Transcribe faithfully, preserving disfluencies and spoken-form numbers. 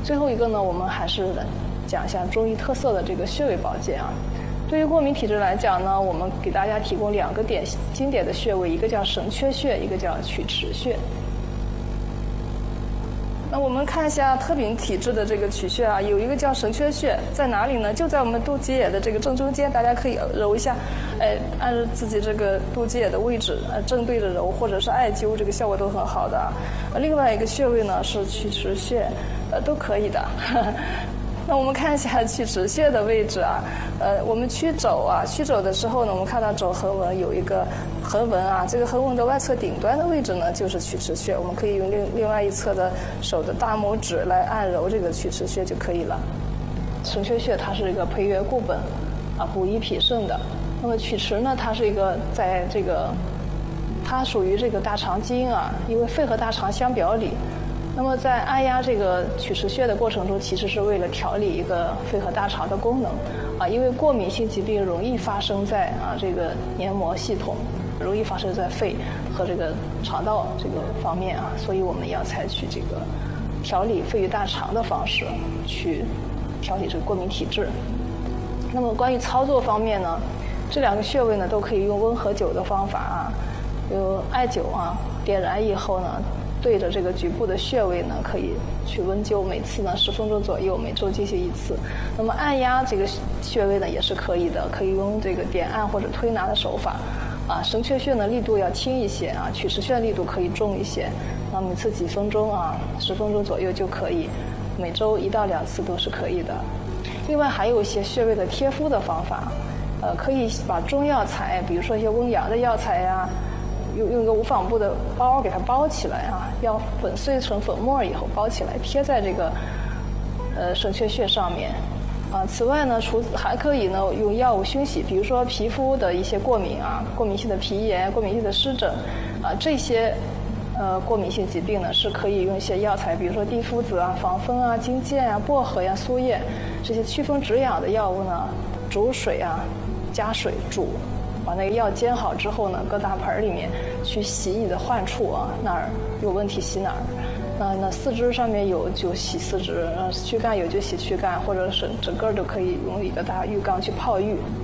最后一个呢，我们还是讲一下中医特色的这个穴位保健啊。对于过敏体质来讲呢，我们给大家提供两个典经典的穴位，一个叫神阙穴，一个叫曲池穴。那我们看一下特禀体质的这个曲穴啊，有一个叫神阙穴，在哪里呢？就在我们肚脐眼的这个正中间，大家可以揉一下，哎，按照自己这个肚脐眼的位置，呃，正对着揉，或者是艾灸，这个效果都很好的啊。另外一个穴位呢是曲池穴，呃，都可以的。那我们看一下曲池穴的位置啊，呃，我们曲肘啊，曲肘的时候呢，我们看到肘横纹有一个横纹啊，这个横纹的外侧顶端的位置呢，就是曲池穴。我们可以用另另外一侧的手的大拇指来按揉这个曲池穴就可以了。神阙穴它是一个培元固本啊，补益脾肾的。那么曲池呢，它是一个在这个，它属于这个大肠经啊，因为肺和大肠相表里。那么在按压这个曲池穴的过程中，其实是为了调理一个肺和大肠的功能啊，因为过敏性疾病容易发生在啊这个黏膜系统，容易发生在肺和这个肠道这个方面啊，所以我们要采取这个调理肺与大肠的方式去调理这个过敏体质。那么关于操作方面呢，这两个穴位呢都可以用温和灸的方法啊，有艾灸啊，点燃以后呢，对着这个局部的穴位呢，可以去温灸，每次呢十分钟左右，每周进行一次。那么按压这个穴位呢也是可以的，可以用这个点按或者推拿的手法。啊，神阙穴呢力度要轻一些啊，曲池穴力度可以重一些。那每次几分钟啊，十分钟左右就可以，每周一到两次都是可以的。另外还有一些穴位的贴敷的方法，呃，可以把中药材，比如说一些温阳的药材呀、啊。用用一个无纺布的包给它包起来啊，要粉碎成粉末以后包起来，贴在这个呃神阙穴上面啊。此外呢，除还可以呢用药物熏洗，比如说皮肤的一些过敏啊，过敏性的皮炎、过敏性的湿疹啊，这些呃过敏性疾病呢是可以用一些药材，比如说地肤子啊、防风啊、荆芥啊、薄荷呀、苏叶这些祛风止痒的药物呢，煮水啊，加水煮。把那个药煎好之后呢，搁大盆里面去洗你的患处啊，哪儿有问题洗哪儿。那那四肢上面有就洗四肢，躯干有就洗躯干，或者是整个都可以用一个大浴缸去泡浴。